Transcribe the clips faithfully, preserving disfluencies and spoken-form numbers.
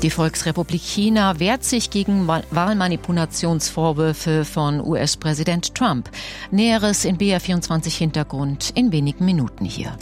Die Volksrepublik China wehrt sich gegen Wahlmanipulationsvorwürfe von U S-Präsident Trump. Näheres in B R vierundzwanzig Hintergrund in wenigen Minuten hier.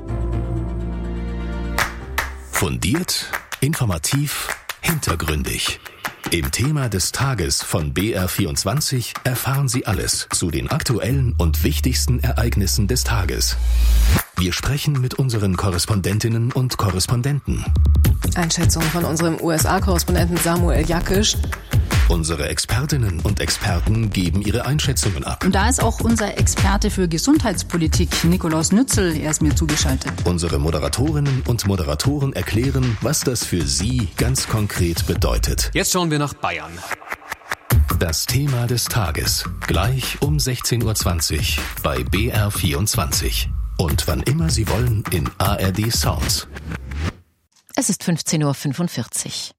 Fundiert, informativ, hintergründig. Im Thema des Tages von B R vierundzwanzig erfahren Sie alles zu den aktuellen und wichtigsten Ereignissen des Tages. Wir sprechen mit unseren Korrespondentinnen und Korrespondenten. Einschätzung von unserem U S A-Korrespondenten Samuel Jakisch. Unsere Expertinnen und Experten geben ihre Einschätzungen ab. Und da ist auch unser Experte für Gesundheitspolitik, Nikolaus Nützel, er ist mir zugeschaltet. Unsere Moderatorinnen und Moderatoren erklären, was das für Sie ganz konkret bedeutet. Jetzt schauen wir nach Bayern. Das Thema des Tages, gleich um sechzehn Uhr zwanzig bei B R vierundzwanzig. Und wann immer Sie wollen in A R D Sounds. Es ist fünfzehn Uhr fünfundvierzig.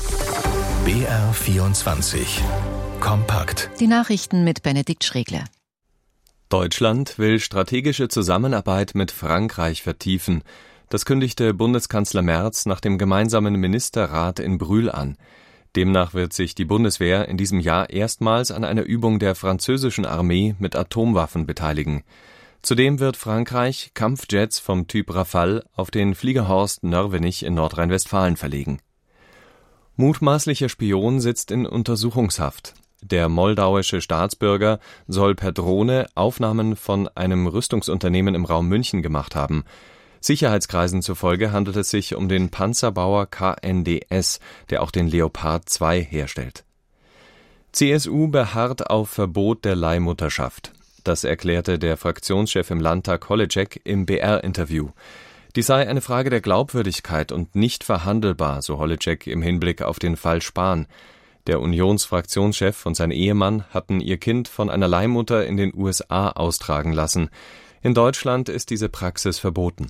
B R vierundzwanzig. Kompakt. Die Nachrichten mit Benedikt Schregler. Deutschland will strategische Zusammenarbeit mit Frankreich vertiefen. Das kündigte Bundeskanzler Merz nach dem gemeinsamen Ministerrat in Brühl an. Demnach wird sich die Bundeswehr in diesem Jahr erstmals an einer Übung der französischen Armee mit Atomwaffen beteiligen. Zudem wird Frankreich Kampfjets vom Typ Rafale auf den Fliegerhorst Nörvenich in Nordrhein-Westfalen verlegen. Mutmaßlicher Spion sitzt in Untersuchungshaft. Der moldauische Staatsbürger soll per Drohne Aufnahmen von einem Rüstungsunternehmen im Raum München gemacht haben. Sicherheitskreisen zufolge handelt es sich um den Panzerbauer K N D S, der auch den Leopard zwei herstellt. C S U beharrt auf Verbot der Leihmutterschaft. Das erklärte der Fraktionschef im Landtag Holleczek im B R-Interview. Die sei eine Frage der Glaubwürdigkeit und nicht verhandelbar, so Holleczek im Hinblick auf den Fall Spahn. Der Unionsfraktionschef und sein Ehemann hatten ihr Kind von einer Leihmutter in den U S A austragen lassen. In Deutschland ist diese Praxis verboten.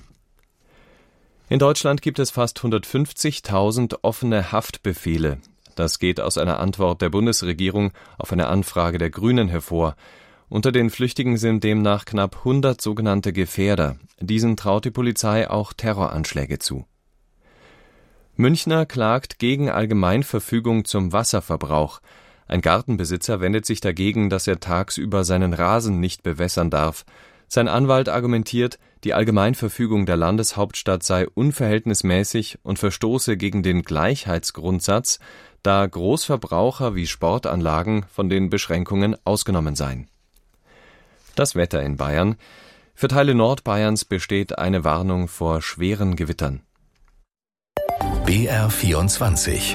In Deutschland gibt es fast hundertfünfzigtausend offene Haftbefehle. Das geht aus einer Antwort der Bundesregierung auf eine Anfrage der Grünen hervor. Unter den Flüchtigen sind demnach knapp hundert sogenannte Gefährder. Diesen traut die Polizei auch Terroranschläge zu. Münchner klagt gegen Allgemeinverfügung zum Wasserverbrauch. Ein Gartenbesitzer wendet sich dagegen, dass er tagsüber seinen Rasen nicht bewässern darf. Sein Anwalt argumentiert, die Allgemeinverfügung der Landeshauptstadt sei unverhältnismäßig und verstoße gegen den Gleichheitsgrundsatz, da Großverbraucher wie Sportanlagen von den Beschränkungen ausgenommen seien. Das Wetter in Bayern. Für Teile Nordbayerns besteht eine Warnung vor schweren Gewittern. B R vierundzwanzig.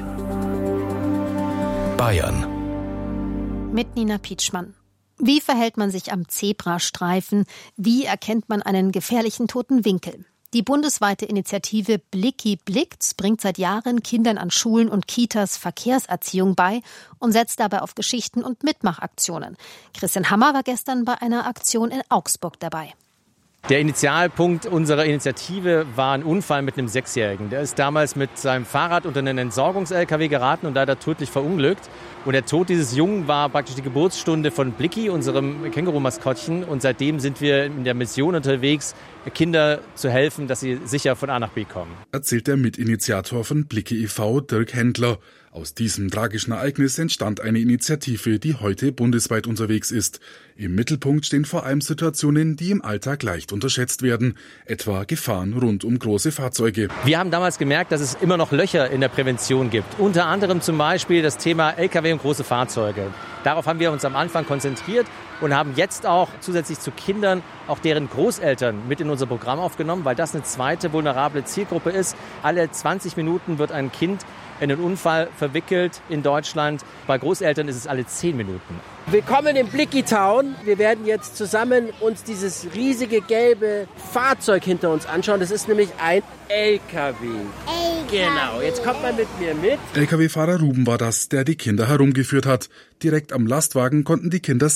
Bayern. Mit Nina Pietschmann. Wie verhält man sich am Zebrastreifen? Wie erkennt man einen gefährlichen toten Winkel? Die bundesweite Initiative Blicki blickt's bringt seit Jahren Kindern an Schulen und Kitas Verkehrserziehung bei und setzt dabei auf Geschichten und Mitmachaktionen. Christian Hammer war gestern bei einer Aktion in Augsburg dabei. Der Initialpunkt unserer Initiative war ein Unfall mit einem Sechsjährigen. Der ist damals mit seinem Fahrrad unter einen Entsorgungs-L K W geraten und leider tödlich verunglückt. Und der Tod dieses Jungen war praktisch die Geburtsstunde von Blicki, unserem Känguru-Maskottchen. Und seitdem sind wir in der Mission unterwegs, Kinder zu helfen, dass sie sicher von A nach B kommen. Erzählt der Mitinitiator von Blicki e V, Dirk Händler. Aus diesem tragischen Ereignis entstand eine Initiative, die heute bundesweit unterwegs ist. Im Mittelpunkt stehen vor allem Situationen, die im Alltag leicht unterschätzt werden, etwa Gefahren rund um große Fahrzeuge. Wir haben damals gemerkt, dass es immer noch Löcher in der Prävention gibt. Unter anderem zum Beispiel das Thema L K W und große Fahrzeuge. Darauf haben wir uns am Anfang konzentriert und haben jetzt auch zusätzlich zu Kindern auch deren Großeltern mit in unser Programm aufgenommen, weil das eine zweite vulnerable Zielgruppe ist. Alle zwanzig Minuten wird ein Kind in einen Unfall verwickelt in Deutschland. Bei Großeltern ist es alle zehn Minuten. Willkommen in Blicki Town. Wir werden jetzt zusammen uns dieses riesige gelbe Fahrzeug hinter uns anschauen. Das ist nämlich ein L K W. L K W. Genau, jetzt kommt man mit mir mit. L K W-Fahrer Ruben war das, der die Kinder herumgeführt hat. Direkt am Lastwagen konnten die Kinder selbst erleben,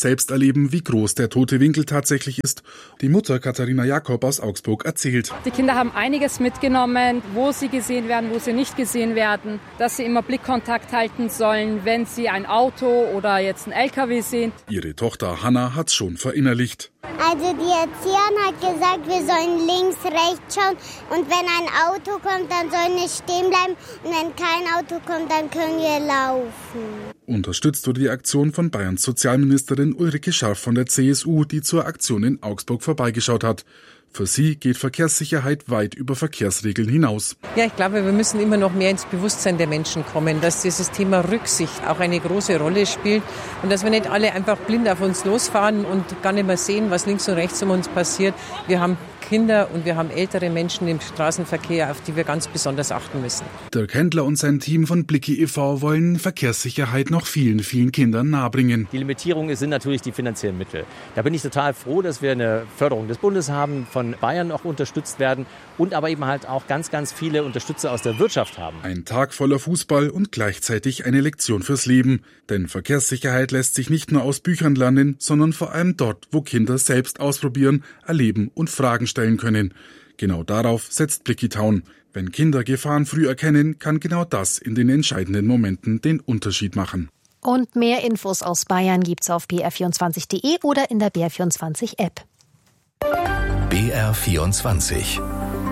erleben, wie groß der tote Winkel tatsächlich ist. Die Mutter Katharina Jakob aus Augsburg erzählt. Die Kinder haben einiges mitgenommen, wo sie gesehen werden, wo sie nicht gesehen werden, dass sie immer Blickkontakt halten sollen, wenn sie ein Auto oder jetzt ein L K W sehen. Ihre Tochter Hanna hat's schon verinnerlicht. Also die Erzieherin hat gesagt, wir sollen links, rechts schauen und wenn ein Auto kommt, dann sollen wir stehen bleiben und wenn kein Auto kommt, dann können wir laufen. Unterstützt wurde die Aktion von Bayerns Sozialministerin Ulrike Scharf von der C S U, die zur Aktion in Augsburg vorbeigeschaut hat. Für sie geht Verkehrssicherheit weit über Verkehrsregeln hinaus. Ja, ich glaube, wir müssen immer noch mehr ins Bewusstsein der Menschen kommen, dass dieses Thema Rücksicht auch eine große Rolle spielt und dass wir nicht alle einfach blind auf uns losfahren und gar nicht mehr sehen, was links und rechts um uns passiert. Wir haben Kinder und wir haben ältere Menschen im Straßenverkehr, auf die wir ganz besonders achten müssen. Dirk Händler und sein Team von Blicki e V wollen Verkehrssicherheit noch vielen, vielen Kindern nahebringen. Die Limitierung sind natürlich die finanziellen Mittel. Da bin ich total froh, dass wir eine Förderung des Bundes haben, von Bayern auch unterstützt werden und aber eben halt auch ganz, ganz viele Unterstützer aus der Wirtschaft haben. Ein Tag voller Fußball und gleichzeitig eine Lektion fürs Leben. Denn Verkehrssicherheit lässt sich nicht nur aus Büchern lernen, sondern vor allem dort, wo Kinder selbst ausprobieren, erleben und Fragen stellen können. Genau darauf setzt Blicky Town. Wenn Kinder Gefahren früh erkennen, kann genau das in den entscheidenden Momenten den Unterschied machen. Und mehr Infos aus Bayern gibt's auf b r vierundzwanzig punkt d e oder in der B R vierundzwanzig App. B R vierundzwanzig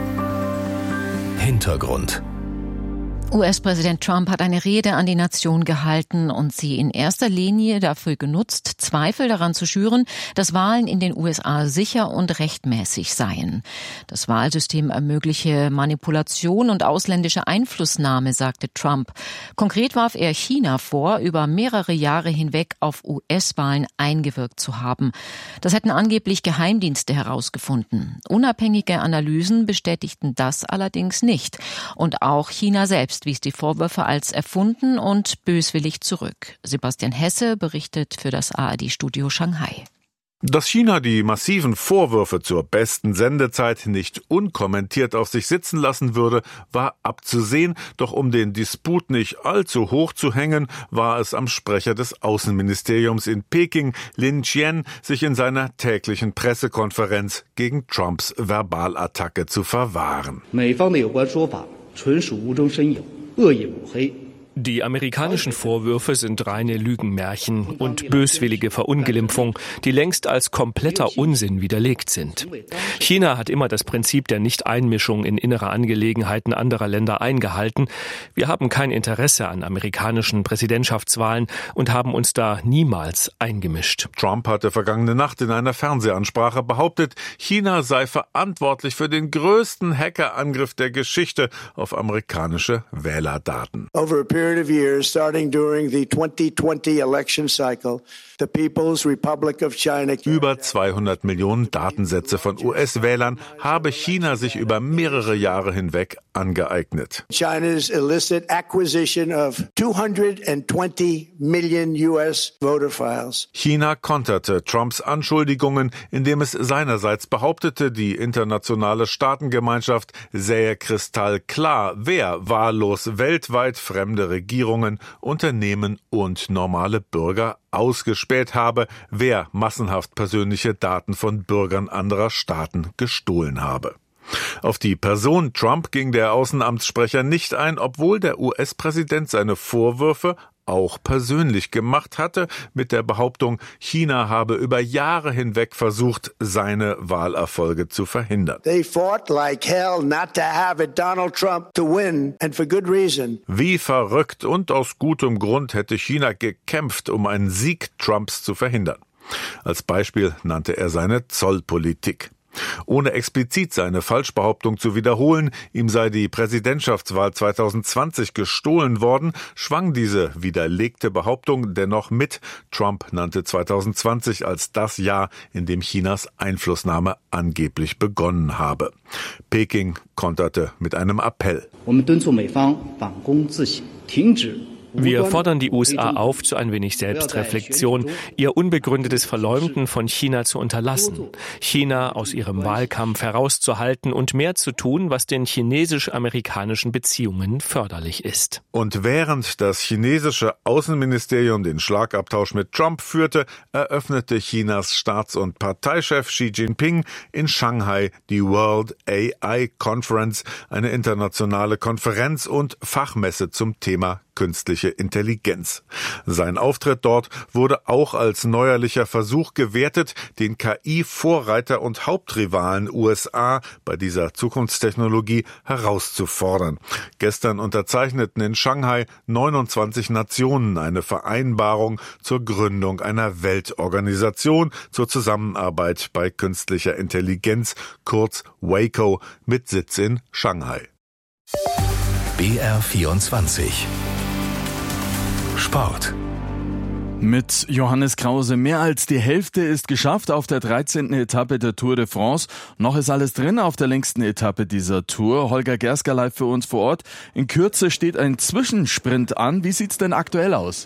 Hintergrund. U S-Präsident Trump hat eine Rede an die Nation gehalten und sie in erster Linie dafür genutzt, Zweifel daran zu schüren, dass Wahlen in den U S A sicher und rechtmäßig seien. Das Wahlsystem ermögliche Manipulation und ausländische Einflussnahme, sagte Trump. Konkret warf er China vor, über mehrere Jahre hinweg auf U S-Wahlen eingewirkt zu haben. Das hätten angeblich Geheimdienste herausgefunden. Unabhängige Analysen bestätigten das allerdings nicht. Und auch China selbst wies die Vorwürfe als erfunden und böswillig zurück. Sebastian Hesse berichtet für das A R D-Studio Shanghai. Dass China die massiven Vorwürfe zur besten Sendezeit nicht unkommentiert auf sich sitzen lassen würde, war abzusehen. Doch um den Disput nicht allzu hoch zu hängen, war es am Sprecher des Außenministeriums in Peking, Lin Qian, sich in seiner täglichen Pressekonferenz gegen Trumps Verbalattacke zu verwahren. Die amerikanischen Vorwürfe sind reine Lügenmärchen und böswillige Verunglimpfung, die längst als kompletter Unsinn widerlegt sind. China hat immer das Prinzip der Nichteinmischung in innere Angelegenheiten anderer Länder eingehalten. Wir haben kein Interesse an amerikanischen Präsidentschaftswahlen und haben uns da niemals eingemischt. Trump hatte vergangene Nacht in einer Fernsehansprache behauptet, China sei verantwortlich für den größten Hackerangriff der Geschichte auf amerikanische Wählerdaten. Over a period of years, starting during the twenty twenty election cycle, the People's Republic of China. Über zweihundert Millionen Datensätze von U S-Wählern habe China sich über mehrere Jahre hinweg angeeignet. China's illicit acquisition of two hundred twenty million U S voter files. China konterte Trumps Anschuldigungen, indem es seinerseits behauptete, die internationale Staatengemeinschaft sähe kristallklar, wer wahllos weltweit fremde Regierungen, Unternehmen und normale Bürger ausgespäht habe, wer massenhaft persönliche Daten von Bürgern anderer Staaten gestohlen habe. Auf die Person Trump ging der Außenamtssprecher nicht ein, obwohl der U S-Präsident seine Vorwürfe auch persönlich gemacht hatte, mit der Behauptung, China habe über Jahre hinweg versucht, seine Wahlerfolge zu verhindern. They fought like hell not to have it Donald Trump to win, and for good reason. Wie verrückt und aus gutem Grund hätte China gekämpft, um einen Sieg Trumps zu verhindern. Als Beispiel nannte er seine Zollpolitik. Ohne explizit seine Falschbehauptung zu wiederholen, ihm sei die Präsidentschaftswahl zwanzig zwanzig gestohlen worden, schwang diese widerlegte Behauptung dennoch mit. Trump nannte zwanzig zwanzig als das Jahr, in dem Chinas Einflussnahme angeblich begonnen habe. Peking konterte mit einem Appell. Wir fordern die U S A auf zu ein wenig Selbstreflexion, ihr unbegründetes Verleumden von China zu unterlassen, China aus ihrem Wahlkampf herauszuhalten und mehr zu tun, was den chinesisch-amerikanischen Beziehungen förderlich ist. Und während das chinesische Außenministerium den Schlagabtausch mit Trump führte, eröffnete Chinas Staats- und Parteichef Xi Jinping in Shanghai die World A I Conference, eine internationale Konferenz und Fachmesse zum Thema künstliche Intelligenz. Sein Auftritt dort wurde auch als neuerlicher Versuch gewertet, den K I-Vorreiter und Hauptrivalen U S A bei dieser Zukunftstechnologie herauszufordern. Gestern unterzeichneten in Shanghai neunundzwanzig Nationen eine Vereinbarung zur Gründung einer Weltorganisation zur Zusammenarbeit bei künstlicher Intelligenz, kurz WACO, mit Sitz in Shanghai. B R vierundzwanzig Sport. Mit Johannes Krause. Mehr als die Hälfte ist geschafft auf der dreizehnten Etappe der Tour de France. Noch ist alles drin auf der längsten Etappe dieser Tour. Holger Gersker live für uns vor Ort. In Kürze steht ein Zwischensprint an. Wie sieht's denn aktuell aus?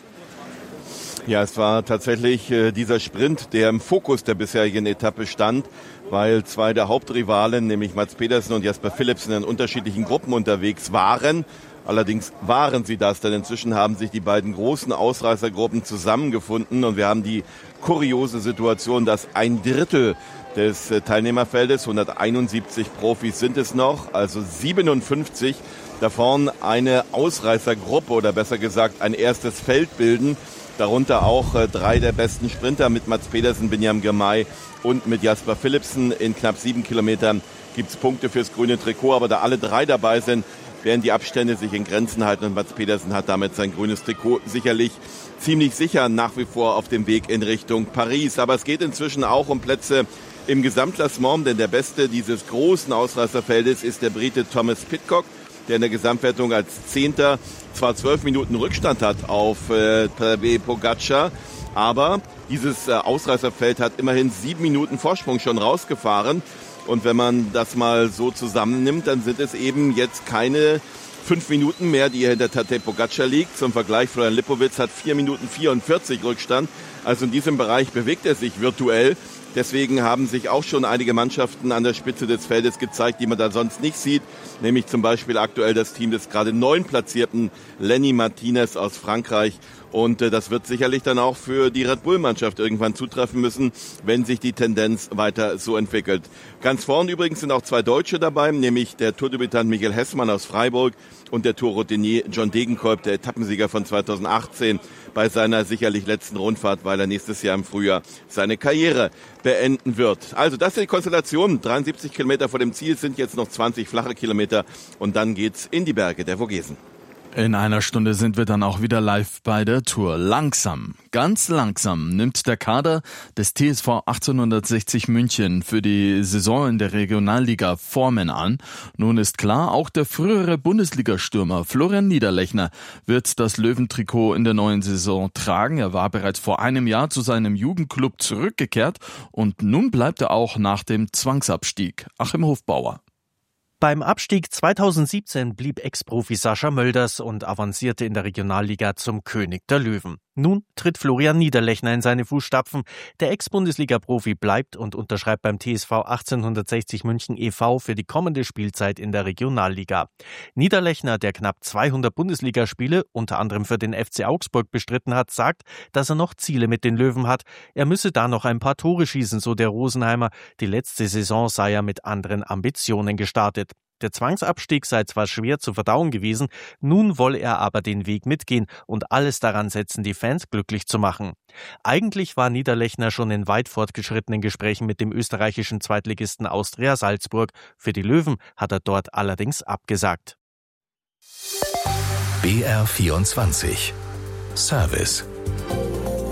Ja, es war tatsächlich äh, dieser Sprint, der im Fokus der bisherigen Etappe stand, weil zwei der Hauptrivalen, nämlich Mads Pedersen und Jasper Philipsen, in unterschiedlichen Gruppen unterwegs waren. Allerdings waren sie das, denn inzwischen haben sich die beiden großen Ausreißergruppen zusammengefunden und wir haben die kuriose Situation, dass ein Drittel des Teilnehmerfeldes, hunderteinundsiebzig Profis sind es noch, also siebenundfünfzig davon eine Ausreißergruppe oder besser gesagt ein erstes Feld bilden. Darunter auch äh, drei der besten Sprinter mit Mads Pedersen, Binyam Girmay und mit Jasper Philipsen. In knapp sieben Kilometern gibt's Punkte fürs grüne Trikot, aber da alle drei dabei sind, werden die Abstände sich in Grenzen halten und Mads Pedersen hat damit sein grünes Trikot sicherlich ziemlich sicher nach wie vor auf dem Weg in Richtung Paris. Aber es geht inzwischen auch um Plätze im Gesamtklassement, denn der Beste dieses großen Ausreißerfeldes ist der Brite Thomas Pidcock, der in der Gesamtwertung als Zehnter zwar zwölf Minuten Rückstand hat auf äh, Tadej Pogačar, aber dieses äh, Ausreißerfeld hat immerhin sieben Minuten Vorsprung schon rausgefahren. Und wenn man das mal so zusammennimmt, dann sind es eben jetzt keine fünf Minuten mehr, die hinter Tadej Pogačar liegt. Zum Vergleich, Florian Lipowitz hat vier Minuten vierundvierzig Rückstand. Also in diesem Bereich bewegt er sich virtuell. Deswegen haben sich auch schon einige Mannschaften an der Spitze des Feldes gezeigt, die man da sonst nicht sieht. Nämlich zum Beispiel aktuell das Team des gerade neun platzierten Lenny Martinez aus Frankreich. Und äh, das wird sicherlich dann auch für die Red Bull-Mannschaft irgendwann zutreffen müssen, wenn sich die Tendenz weiter so entwickelt. Ganz vorn übrigens sind auch zwei Deutsche dabei, nämlich der Tourdebütant Michael Hessmann aus Freiburg und der Tourroutinier John Degenkolb, der Etappensieger von zweitausendachtzehn, bei seiner sicherlich letzten Rundfahrt, weil er nächstes Jahr im Frühjahr seine Karriere beenden wird. Also das sind die Konstellationen. dreiundsiebzig Kilometer vor dem Ziel sind jetzt noch zwanzig flache Kilometer und dann geht's in die Berge der Vogesen. In einer Stunde sind wir dann auch wieder live bei der Tour. Langsam, ganz langsam nimmt der Kader des T S V achtzehnhundertsechzig München für die Saison in der Regionalliga Formen an. Nun ist klar, auch der frühere Bundesliga-Stürmer Florian Niederlechner wird das Löwentrikot in der neuen Saison tragen. Er war bereits vor einem Jahr zu seinem Jugendclub zurückgekehrt und nun bleibt er auch nach dem Zwangsabstieg. Achim Hofbauer. Beim Abstieg zweitausendsiebzehn blieb Ex-Profi Sascha Mölders und avancierte in der Regionalliga zum König der Löwen. Nun tritt Florian Niederlechner in seine Fußstapfen. Der Ex-Bundesliga-Profi bleibt und unterschreibt beim T S V achtzehnhundertsechzig München e V für die kommende Spielzeit in der Regionalliga. Niederlechner, der knapp zweihundert Bundesligaspiele, unter anderem für den F C Augsburg, bestritten hat, sagt, dass er noch Ziele mit den Löwen hat. Er müsse da noch ein paar Tore schießen, so der Rosenheimer. Die letzte Saison sei er mit anderen Ambitionen gestartet. Der Zwangsabstieg sei zwar schwer zu verdauen gewesen, nun wolle er aber den Weg mitgehen und alles daran setzen, die Fans glücklich zu machen. Eigentlich war Niederlechner schon in weit fortgeschrittenen Gesprächen mit dem österreichischen Zweitligisten Austria Salzburg. Für die Löwen hat er dort allerdings abgesagt. B R vierundzwanzig Service.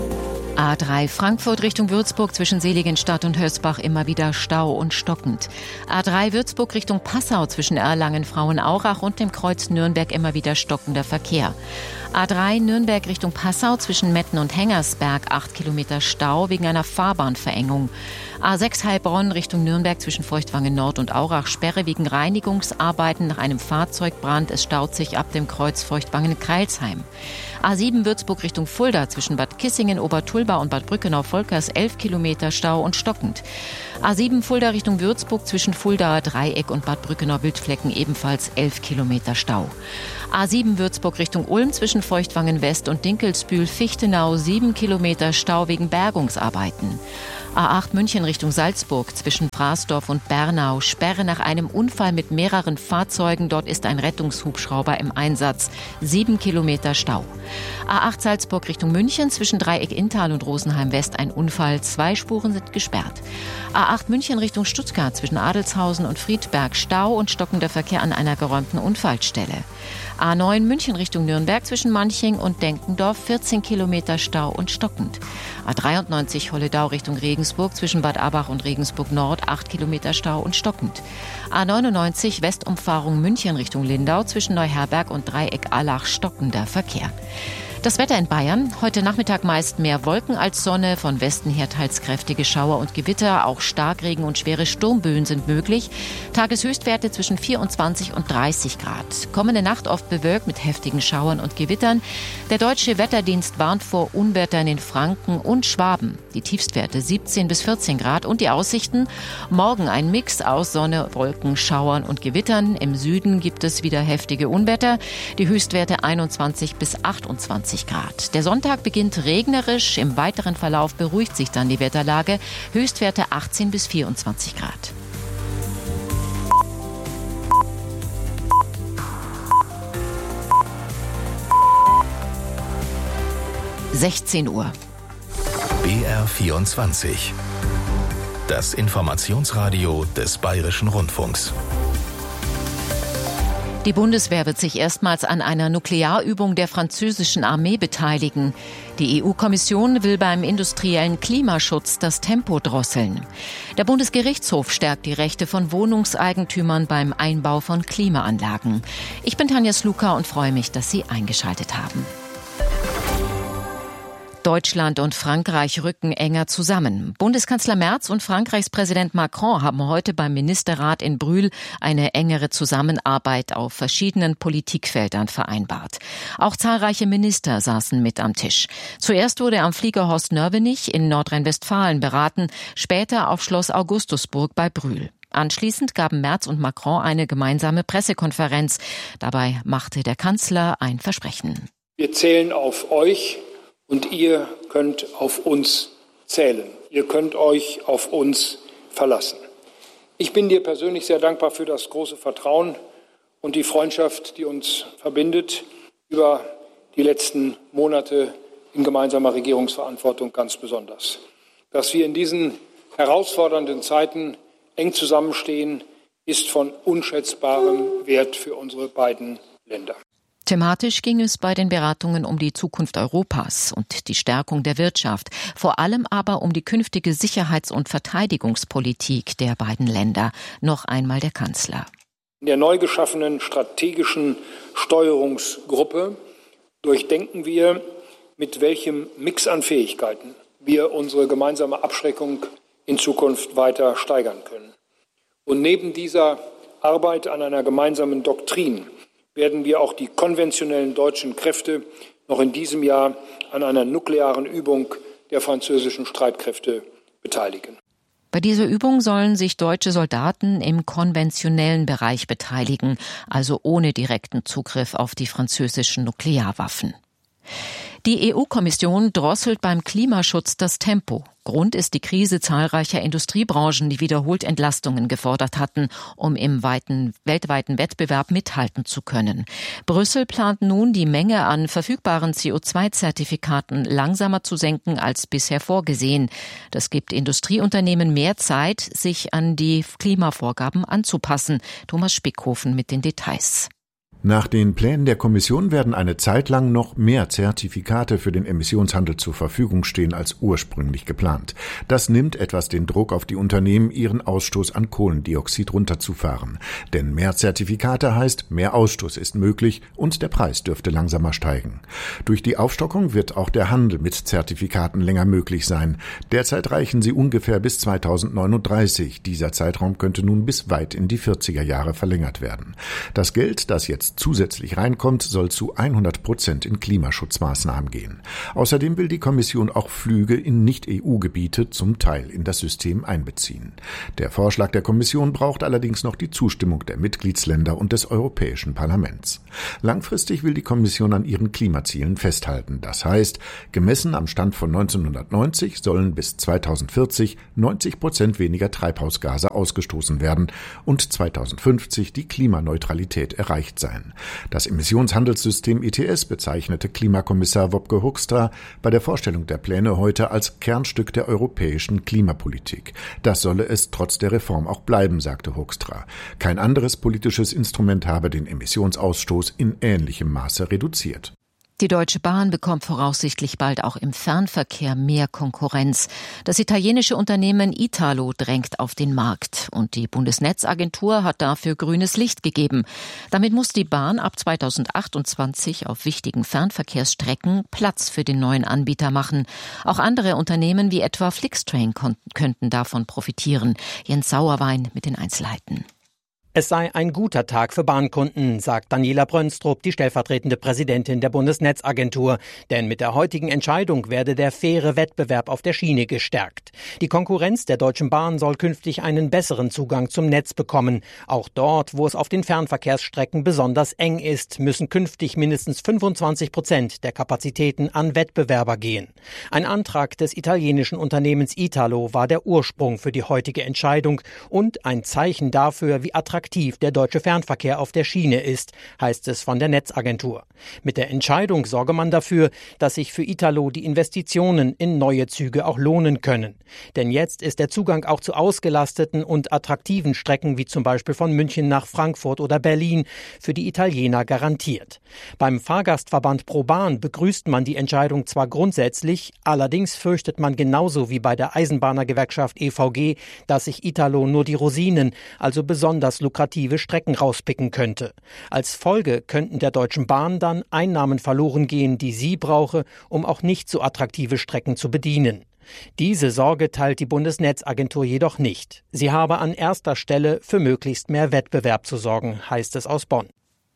A drei Frankfurt Richtung Würzburg zwischen Seligenstadt und Hösbach immer wieder Stau und stockend. A drei Würzburg Richtung Passau zwischen Erlangen, Frauenaurach und dem Kreuz Nürnberg immer wieder stockender Verkehr. A drei Nürnberg Richtung Passau zwischen Metten und Hengersberg acht Kilometer Stau wegen einer Fahrbahnverengung. A sechs Heilbronn Richtung Nürnberg zwischen Feuchtwangen Nord und Aurach Sperre wegen Reinigungsarbeiten nach einem Fahrzeugbrand. Es staut sich ab dem Kreuz Feuchtwangen-Kreilsheim. A sieben Würzburg Richtung Fulda zwischen Bad Kissingen, Obertulba und Bad Brückenau-Volkers elf Kilometer Stau und stockend. A sieben Fulda Richtung Würzburg zwischen Fuldaer Dreieck und Bad Brückenau-Wildflecken ebenfalls elf Kilometer Stau. A sieben Würzburg Richtung Ulm zwischen Feuchtwangen West und Dinkelsbühl-Fichtenau sieben Kilometer Stau wegen Bergungsarbeiten. A acht München Richtung Salzburg zwischen Frasdorf und Bernau Sperre nach einem Unfall mit mehreren Fahrzeugen. Dort ist ein Rettungshubschrauber im Einsatz. sieben Kilometer Stau. A acht Salzburg Richtung München zwischen Dreieck Inntal und Rosenheim West ein Unfall. Zwei Spuren sind gesperrt. A acht München Richtung Stuttgart zwischen Adelshausen und Friedberg Stau und stockender Verkehr an einer geräumten Unfallstelle. A neun München Richtung Nürnberg zwischen Manching und Denkendorf vierzehn Kilometer Stau und stockend. A dreiundneunzig Holledau Richtung Regensburg zwischen Bad Abach und Regensburg Nord acht Kilometer Stau und stockend. A neunundneunzig Westumfahrung München Richtung Lindau zwischen Neuherberg und Dreieck Allach stockender Verkehr. Das Wetter in Bayern. Heute Nachmittag meist mehr Wolken als Sonne. Von Westen her teils kräftige Schauer und Gewitter. Auch Starkregen und schwere Sturmböen sind möglich. Tageshöchstwerte zwischen vierundzwanzig und dreißig Grad. Kommende Nacht oft bewölkt mit heftigen Schauern und Gewittern. Der Deutsche Wetterdienst warnt vor Unwettern in Franken und Schwaben. Die Tiefstwerte siebzehn bis vierzehn Grad. Und die Aussichten? Morgen ein Mix aus Sonne, Wolken, Schauern und Gewittern. Im Süden gibt es wieder heftige Unwetter. Die Höchstwerte einundzwanzig bis achtundzwanzig Grad. Der Sonntag beginnt regnerisch. Im weiteren Verlauf beruhigt sich dann die Wetterlage. Höchstwerte achtzehn bis vierundzwanzig Grad. sechzehn Uhr. B R vierundzwanzig. Das Informationsradio des Bayerischen Rundfunks. Die Bundeswehr wird sich erstmals an einer Nuklearübung der französischen Armee beteiligen. Die E U-Kommission will beim industriellen Klimaschutz das Tempo drosseln. Der Bundesgerichtshof stärkt die Rechte von Wohnungseigentümern beim Einbau von Klimaanlagen. Ich bin Tanja Sluka und freue mich, dass Sie eingeschaltet haben. Deutschland und Frankreich rücken enger zusammen. Bundeskanzler Merz und Frankreichs Präsident Macron haben heute beim Ministerrat in Brühl eine engere Zusammenarbeit auf verschiedenen Politikfeldern vereinbart. Auch zahlreiche Minister saßen mit am Tisch. Zuerst wurde am Flieger Horst Nörvenich in Nordrhein-Westfalen beraten, später auf Schloss Augustusburg bei Brühl. Anschließend gaben Merz und Macron eine gemeinsame Pressekonferenz. Dabei machte der Kanzler ein Versprechen. Wir zählen auf euch. Und ihr könnt auf uns zählen. Ihr könnt euch auf uns verlassen. Ich bin dir persönlich sehr dankbar für das große Vertrauen und die Freundschaft, die uns verbindet über die letzten Monate in gemeinsamer Regierungsverantwortung ganz besonders. Dass wir in diesen herausfordernden Zeiten eng zusammenstehen, ist von unschätzbarem Wert für unsere beiden Länder. Thematisch ging es bei den Beratungen um die Zukunft Europas und die Stärkung der Wirtschaft, vor allem aber um die künftige Sicherheits- und Verteidigungspolitik der beiden Länder. Noch einmal der Kanzler. In der neu geschaffenen strategischen Steuerungsgruppe durchdenken wir, mit welchem Mix an Fähigkeiten wir unsere gemeinsame Abschreckung in Zukunft weiter steigern können. Und neben dieser Arbeit an einer gemeinsamen Doktrin werden wir auch die konventionellen deutschen Kräfte noch in diesem Jahr an einer nuklearen Übung der französischen Streitkräfte beteiligen. Bei dieser Übung sollen sich deutsche Soldaten im konventionellen Bereich beteiligen, also ohne direkten Zugriff auf die französischen Nuklearwaffen. Die E U-Kommission drosselt beim Klimaschutz das Tempo. Grund ist die Krise zahlreicher Industriebranchen, die wiederholt Entlastungen gefordert hatten, um im weiten, weltweiten Wettbewerb mithalten zu können. Brüssel plant nun, die Menge an verfügbaren C O zwei Zertifikaten langsamer zu senken als bisher vorgesehen. Das gibt Industrieunternehmen mehr Zeit, sich an die Klimavorgaben anzupassen. Thomas Spickhofen mit den Details. Nach den Plänen der Kommission werden eine Zeit lang noch mehr Zertifikate für den Emissionshandel zur Verfügung stehen als ursprünglich geplant. Das nimmt etwas den Druck auf die Unternehmen, ihren Ausstoß an Kohlendioxid runterzufahren. Denn mehr Zertifikate heißt, mehr Ausstoß ist möglich und der Preis dürfte langsamer steigen. Durch die Aufstockung wird auch der Handel mit Zertifikaten länger möglich sein. Derzeit reichen sie ungefähr bis zweitausendneununddreißig. Dieser Zeitraum könnte nun bis weit in die vierziger Jahre verlängert werden. Das Geld, das jetzt zusätzlich reinkommt, soll zu hundert Prozent in Klimaschutzmaßnahmen gehen. Außerdem will die Kommission auch Flüge in Nicht-E U-Gebiete zum Teil in das System einbeziehen. Der Vorschlag der Kommission braucht allerdings noch die Zustimmung der Mitgliedsländer und des Europäischen Parlaments. Langfristig will die Kommission an ihren Klimazielen festhalten. Das heißt, gemessen am Stand von neunzehnhundertneunzig sollen bis zweitausendvierzig neunzig Prozent weniger Treibhausgase ausgestoßen werden und zweitausendfünfzig die Klimaneutralität erreicht sein. Das Emissionshandelssystem E T S bezeichnete Klimakommissar Wopke Hoekstra bei der Vorstellung der Pläne heute als Kernstück der europäischen Klimapolitik. Das solle es trotz der Reform auch bleiben, sagte Hoekstra. Kein anderes politisches Instrument habe den Emissionsausstoß in ähnlichem Maße reduziert. Die Deutsche Bahn bekommt voraussichtlich bald auch im Fernverkehr mehr Konkurrenz. Das italienische Unternehmen Italo drängt auf den Markt und die Bundesnetzagentur hat dafür grünes Licht gegeben. Damit muss die Bahn ab zweitausendachtundzwanzig auf wichtigen Fernverkehrsstrecken Platz für den neuen Anbieter machen. Auch andere Unternehmen wie etwa Flixtrain könnten davon profitieren. Jens Sauerwein mit den Einzelheiten. Es sei ein guter Tag für Bahnkunden, sagt Daniela Brönstrup, die stellvertretende Präsidentin der Bundesnetzagentur. Denn mit der heutigen Entscheidung werde der faire Wettbewerb auf der Schiene gestärkt. Die Konkurrenz der Deutschen Bahn soll künftig einen besseren Zugang zum Netz bekommen. Auch dort, wo es auf den Fernverkehrsstrecken besonders eng ist, müssen künftig mindestens fünfundzwanzig Prozent der Kapazitäten an Wettbewerber gehen. Ein Antrag des italienischen Unternehmens Italo war der Ursprung für die heutige Entscheidung und ein Zeichen dafür, wie attraktiv der deutsche Fernverkehr auf der Schiene ist, heißt es von der Netzagentur. Mit der Entscheidung sorge man dafür, dass sich für Italo die Investitionen in neue Züge auch lohnen können. Denn jetzt ist der Zugang auch zu ausgelasteten und attraktiven Strecken wie zum Beispiel von München nach Frankfurt oder Berlin für die Italiener garantiert. Beim Fahrgastverband ProBahn begrüßt man die Entscheidung zwar grundsätzlich, allerdings fürchtet man genauso wie bei der Eisenbahnergewerkschaft E V G, dass sich Italo nur die Rosinen, also besonders lukrative Strecken rauspicken könnte. Als Folge könnten der Deutschen Bahn dann Einnahmen verloren gehen, die sie brauche, um auch nicht so attraktive Strecken zu bedienen. Diese Sorge teilt die Bundesnetzagentur jedoch nicht. Sie habe an erster Stelle für möglichst mehr Wettbewerb zu sorgen, heißt es aus Bonn.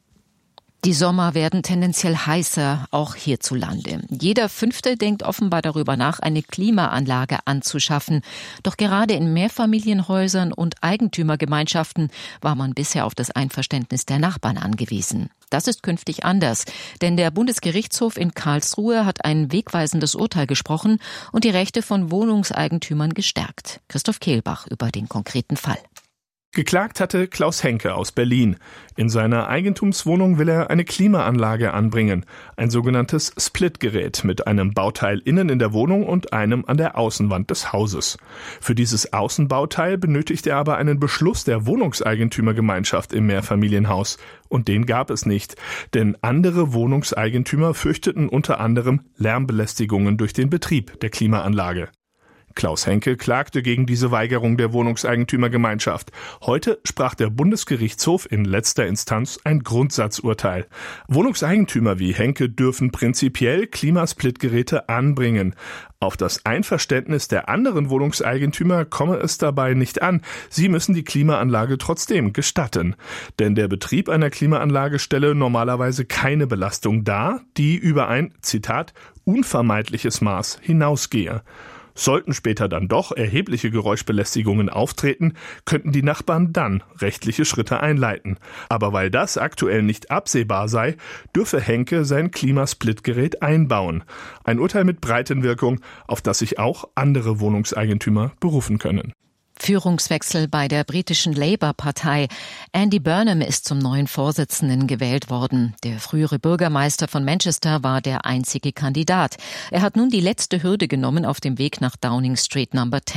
Die Sommer werden tendenziell heißer, auch hierzulande. Jeder Fünfte denkt offenbar darüber nach, eine Klimaanlage anzuschaffen. Doch gerade in Mehrfamilienhäusern und Eigentümergemeinschaften war man bisher auf das Einverständnis der Nachbarn angewiesen. Das ist künftig anders, denn der Bundesgerichtshof in Karlsruhe hat ein wegweisendes Urteil gesprochen und die Rechte von Wohnungseigentümern gestärkt. Christoph Kehlbach über den konkreten Fall. Geklagt hatte Klaus Henke aus Berlin. In seiner Eigentumswohnung will er eine Klimaanlage anbringen, ein sogenanntes Splitgerät mit einem Bauteil innen in der Wohnung und einem an der Außenwand des Hauses. Für dieses Außenbauteil benötigt er aber einen Beschluss der Wohnungseigentümergemeinschaft im Mehrfamilienhaus. Und den gab es nicht, denn andere Wohnungseigentümer fürchteten unter anderem Lärmbelästigungen durch den Betrieb der Klimaanlage. Klaus Henke klagte gegen diese Weigerung der Wohnungseigentümergemeinschaft. Heute sprach der Bundesgerichtshof in letzter Instanz ein Grundsatzurteil. Wohnungseigentümer wie Henke dürfen prinzipiell Klimasplitgeräte anbringen. Auf das Einverständnis der anderen Wohnungseigentümer komme es dabei nicht an. Sie müssen die Klimaanlage trotzdem gestatten. Denn der Betrieb einer Klimaanlage stelle normalerweise keine Belastung dar, die über ein, Zitat, unvermeidliches Maß hinausgehe. Sollten später dann doch erhebliche Geräuschbelästigungen auftreten, könnten die Nachbarn dann rechtliche Schritte einleiten. Aber weil das aktuell nicht absehbar sei, dürfe Henke sein Klimasplitgerät einbauen. Ein Urteil mit Breitenwirkung, auf das sich auch andere Wohnungseigentümer berufen können. Führungswechsel bei der britischen Labour-Partei. Andy Burnham ist zum neuen Vorsitzenden gewählt worden. Der frühere Bürgermeister von Manchester war der einzige Kandidat. Er hat nun die letzte Hürde genommen auf dem Weg nach Downing Street Number zehn.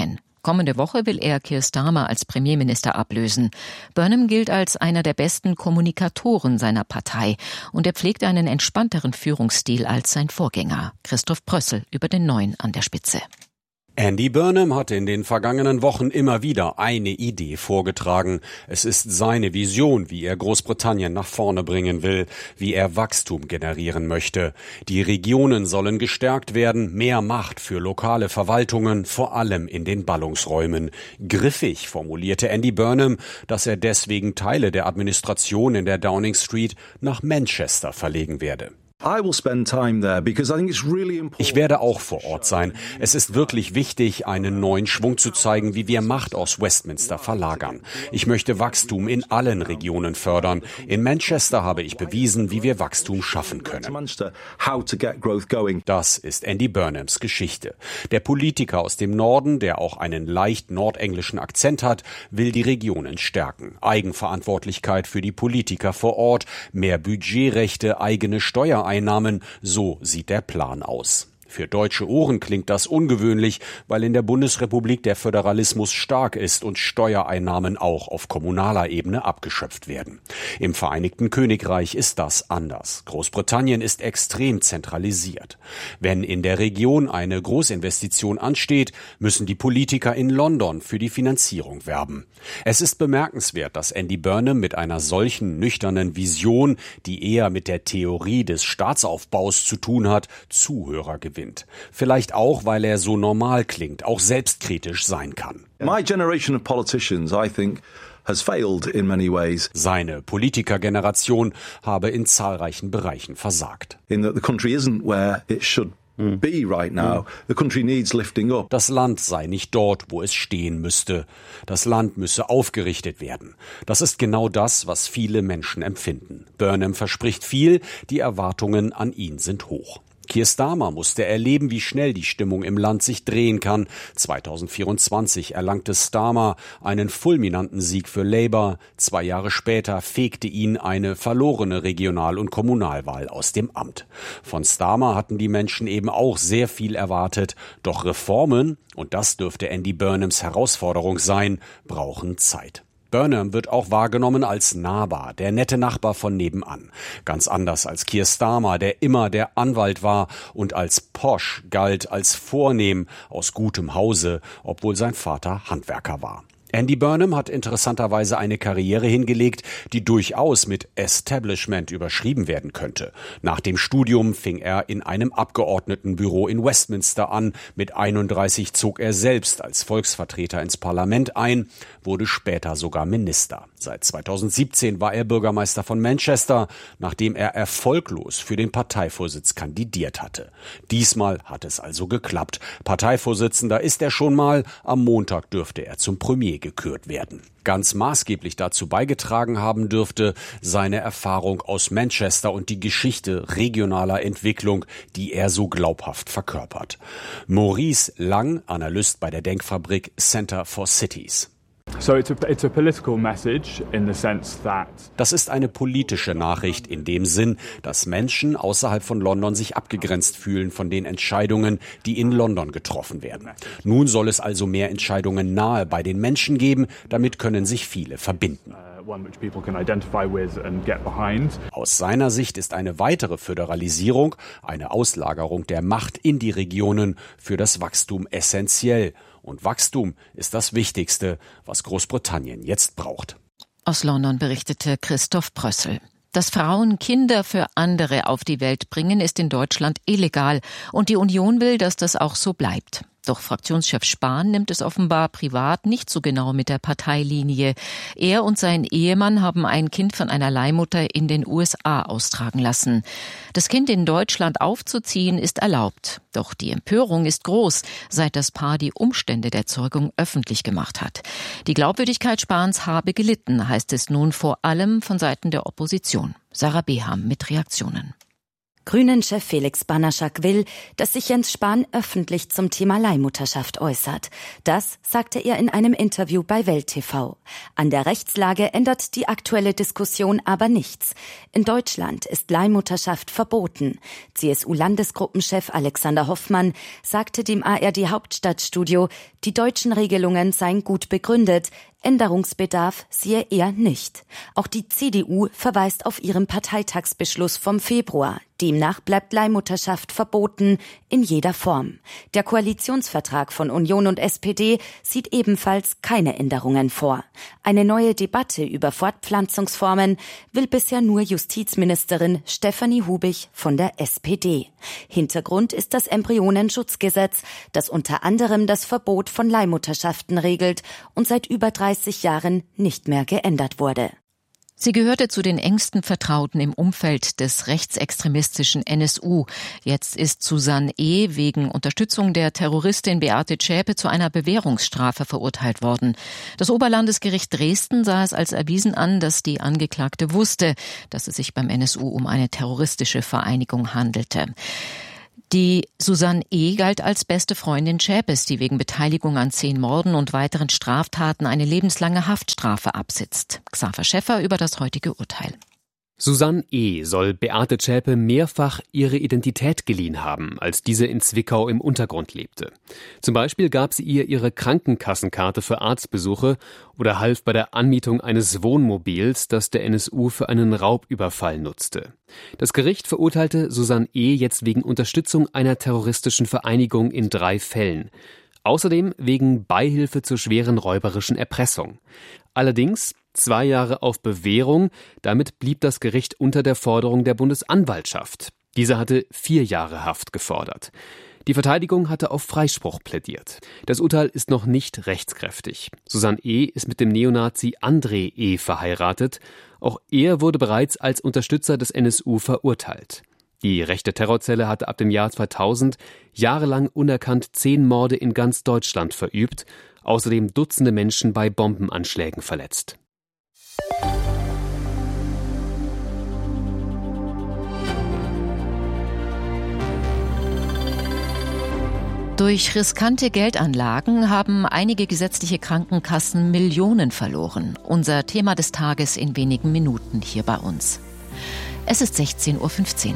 Kommende Woche will er Keir Starmer als Premierminister ablösen. Burnham gilt als einer der besten Kommunikatoren seiner Partei und er pflegt einen entspannteren Führungsstil als sein Vorgänger. Christoph Prössel über den Neuen an der Spitze. Andy Burnham hatte in den vergangenen Wochen immer wieder eine Idee vorgetragen. Es ist seine Vision, wie er Großbritannien nach vorne bringen will, wie er Wachstum generieren möchte. Die Regionen sollen gestärkt werden, mehr Macht für lokale Verwaltungen, vor allem in den Ballungsräumen. Griffig formulierte Andy Burnham, dass er deswegen Teile der Administration in der Downing Street nach Manchester verlegen werde. Ich werde auch vor Ort sein. Es ist wirklich wichtig, einen neuen Schwung zu zeigen, wie wir Macht aus Westminster verlagern. Ich möchte Wachstum in allen Regionen fördern. In Manchester habe ich bewiesen, wie wir Wachstum schaffen können. Das ist Andy Burnhams Geschichte. Der Politiker aus dem Norden, der auch einen leicht nordenglischen Akzent hat, will die Regionen stärken. Eigenverantwortlichkeit für die Politiker vor Ort, mehr Budgetrechte, eigene Steuereinnahmen. Einnahmen, so sieht der Plan aus. Für deutsche Ohren klingt das ungewöhnlich, weil in der Bundesrepublik der Föderalismus stark ist und Steuereinnahmen auch auf kommunaler Ebene abgeschöpft werden. Im Vereinigten Königreich ist das anders. Großbritannien ist extrem zentralisiert. Wenn in der Region eine Großinvestition ansteht, müssen die Politiker in London für die Finanzierung werben. Es ist bemerkenswert, dass Andy Burnham mit einer solchen nüchternen Vision, die eher mit der Theorie des Staatsaufbaus zu tun hat, Zuhörer gewinnt. Vielleicht auch, weil er so normal klingt, auch selbstkritisch sein kann. My generation of politicians, I think, has failed in many ways. Seine Politikergeneration habe in zahlreichen Bereichen versagt. In that the country isn't where it should be right now. The country needs lifting up. Das Land sei nicht dort, wo es stehen müsste. Das Land müsse aufgerichtet werden. Das ist genau das, was viele Menschen empfinden. Burnham verspricht viel, die Erwartungen an ihn sind hoch. Keir Starmer musste erleben, wie schnell die Stimmung im Land sich drehen kann. zweitausendvierundzwanzig erlangte Starmer einen fulminanten Sieg für Labour. Zwei Jahre später fegte ihn eine verlorene Regional- und Kommunalwahl aus dem Amt. Von Starmer hatten die Menschen eben auch sehr viel erwartet. Doch Reformen, und das dürfte Andy Burnhams Herausforderung sein, brauchen Zeit. Burnham wird auch wahrgenommen als nahbar, der nette Nachbar von nebenan. Ganz anders als Keir Starmer, der immer der Anwalt war und als posch galt, als vornehm, aus gutem Hause, obwohl sein Vater Handwerker war. Andy Burnham hat interessanterweise eine Karriere hingelegt, die durchaus mit Establishment überschrieben werden könnte. Nach dem Studium fing er in einem Abgeordnetenbüro in Westminster an. Mit einunddreißig zog er selbst als Volksvertreter ins Parlament ein, wurde später sogar Minister. Seit zweitausendsiebzehn war er Bürgermeister von Manchester, nachdem er erfolglos für den Parteivorsitz kandidiert hatte. Diesmal hat es also geklappt. Parteivorsitzender ist er schon mal. Am Montag dürfte er zum Premier gekürt werden. Ganz maßgeblich dazu beigetragen haben dürfte seine Erfahrung aus Manchester und die Geschichte regionaler Entwicklung, die er so glaubhaft verkörpert. Maurice Lang, Analyst bei der Denkfabrik Center for Cities. Das ist eine politische Nachricht in dem Sinn, dass Menschen außerhalb von London sich abgegrenzt fühlen von den Entscheidungen, die in London getroffen werden. Nun soll es also mehr Entscheidungen nahe bei den Menschen geben, damit können sich viele verbinden. Aus seiner Sicht ist eine weitere Föderalisierung, eine Auslagerung der Macht in die Regionen für das Wachstum essentiell. Und Wachstum ist das Wichtigste, was Großbritannien jetzt braucht. Aus London berichtete Christoph Prössel. Dass Frauen Kinder für andere auf die Welt bringen, ist in Deutschland illegal. Und die Union will, dass das auch so bleibt. Doch Fraktionschef Spahn nimmt es offenbar privat nicht so genau mit der Parteilinie. Er und sein Ehemann haben ein Kind von einer Leihmutter in den U S A austragen lassen. Das Kind in Deutschland aufzuziehen ist erlaubt. Doch die Empörung ist groß, seit das Paar die Umstände der Zeugung öffentlich gemacht hat. Die Glaubwürdigkeit Spahns habe gelitten, heißt es nun vor allem von Seiten der Opposition. Sarah Beham mit Reaktionen. Grünen-Chef Felix Banaschak will, dass sich Jens Spahn öffentlich zum Thema Leihmutterschaft äußert. Das sagte er in einem Interview bei Welt T V. An der Rechtslage ändert die aktuelle Diskussion aber nichts. In Deutschland ist Leihmutterschaft verboten. C S U-Landesgruppenchef Alexander Hoffmann sagte dem A R D-Hauptstadtstudio, die deutschen Regelungen seien gut begründet. Änderungsbedarf sehe er nicht. Auch die C D U verweist auf ihren Parteitagsbeschluss vom Februar. Demnach bleibt Leihmutterschaft verboten in jeder Form. Der Koalitionsvertrag von Union und S P D sieht ebenfalls keine Änderungen vor. Eine neue Debatte über Fortpflanzungsformen will bisher nur Justizministerin Stefanie Hubich von der S P D. Hintergrund ist das Embryonenschutzgesetz, das unter anderem das Verbot von Leihmutterschaften regelt und seit über dreißig Jahren nicht mehr geändert wurde. Sie gehörte zu den engsten Vertrauten im Umfeld des rechtsextremistischen N S U. Jetzt ist Susanne E. wegen Unterstützung der Terroristin Beate Zschäpe zu einer Bewährungsstrafe verurteilt worden. Das Oberlandesgericht Dresden sah es als erwiesen an, dass die Angeklagte wusste, dass es sich beim N S U um eine terroristische Vereinigung handelte. Die Susanne E. galt als beste Freundin Zschäpes, die wegen Beteiligung an zehn Morden und weiteren Straftaten eine lebenslange Haftstrafe absitzt. Xaver Schäffer über das heutige Urteil. Susanne E. soll Beate Zschäpe mehrfach ihre Identität geliehen haben, als diese in Zwickau im Untergrund lebte. Zum Beispiel gab sie ihr ihre Krankenkassenkarte für Arztbesuche oder half bei der Anmietung eines Wohnmobils, das der N S U für einen Raubüberfall nutzte. Das Gericht verurteilte Susanne E. jetzt wegen Unterstützung einer terroristischen Vereinigung in drei Fällen. Außerdem wegen Beihilfe zur schweren räuberischen Erpressung. Allerdings zwei Jahre auf Bewährung, damit blieb das Gericht unter der Forderung der Bundesanwaltschaft. Diese hatte vier Jahre Haft gefordert. Die Verteidigung hatte auf Freispruch plädiert. Das Urteil ist noch nicht rechtskräftig. Susanne E. ist mit dem Neonazi André E. verheiratet. Auch er wurde bereits als Unterstützer des N S U verurteilt. Die rechte Terrorzelle hatte ab dem Jahr zweitausend jahrelang unerkannt zehn Morde in ganz Deutschland verübt, außerdem Dutzende Menschen bei Bombenanschlägen verletzt. Durch riskante Geldanlagen haben einige gesetzliche Krankenkassen Millionen verloren. Unser Thema des Tages in wenigen Minuten hier bei uns. Es ist sechzehn Uhr fünfzehn.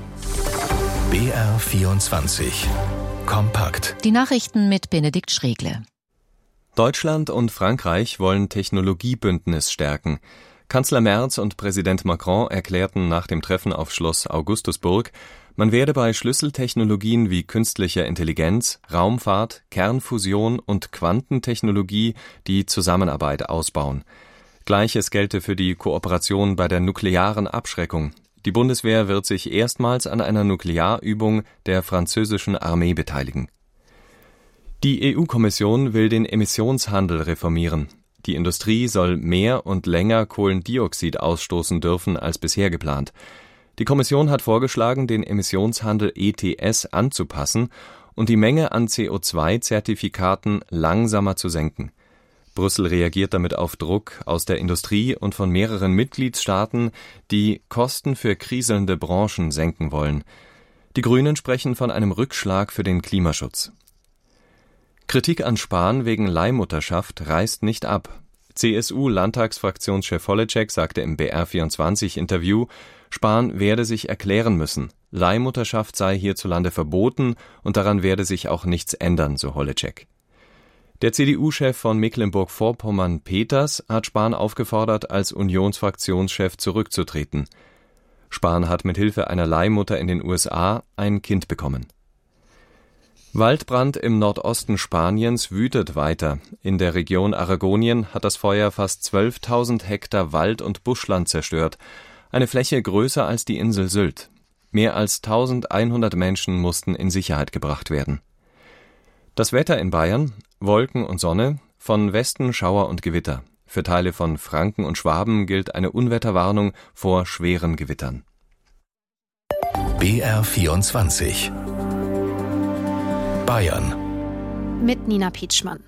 B R vierundzwanzig. Kompakt. Die Nachrichten mit Benedikt Schregle. Deutschland und Frankreich wollen Technologiebündnis stärken. Kanzler Merz und Präsident Macron erklärten nach dem Treffen auf Schloss Augustusburg, man werde bei Schlüsseltechnologien wie künstlicher Intelligenz, Raumfahrt, Kernfusion und Quantentechnologie die Zusammenarbeit ausbauen. Gleiches gelte für die Kooperation bei der nuklearen Abschreckung. Die Bundeswehr wird sich erstmals an einer Nuklearübung der französischen Armee beteiligen. Die E U-Kommission will den Emissionshandel reformieren. Die Industrie soll mehr und länger Kohlendioxid ausstoßen dürfen als bisher geplant. Die Kommission hat vorgeschlagen, den Emissionshandel E T S anzupassen und die Menge an C O zwei Zertifikaten langsamer zu senken. Brüssel reagiert damit auf Druck aus der Industrie und von mehreren Mitgliedstaaten, die Kosten für kriselnde Branchen senken wollen. Die Grünen sprechen von einem Rückschlag für den Klimaschutz. Kritik an Spahn wegen Leihmutterschaft reißt nicht ab. C S U-Landtagsfraktionschef Holleczek sagte im B R vierundzwanzig-Interview, Spahn werde sich erklären müssen. Leihmutterschaft sei hierzulande verboten und daran werde sich auch nichts ändern, so Holleczek. Der C D U-Chef von Mecklenburg-Vorpommern, Peters, hat Spahn aufgefordert, als Unionsfraktionschef zurückzutreten. Spahn hat mit Hilfe einer Leihmutter in den U S A ein Kind bekommen. Waldbrand im Nordosten Spaniens wütet weiter. In der Region Aragonien hat das Feuer fast zwölftausend Hektar Wald und Buschland zerstört, eine Fläche größer als die Insel Sylt. Mehr als eintausendeinhundert Menschen mussten in Sicherheit gebracht werden. Das Wetter in Bayern: Wolken und Sonne, von Westen Schauer und Gewitter. Für Teile von Franken und Schwaben gilt eine Unwetterwarnung vor schweren Gewittern. B R vierundzwanzig. Bayern. Mit Nina Pietschmann.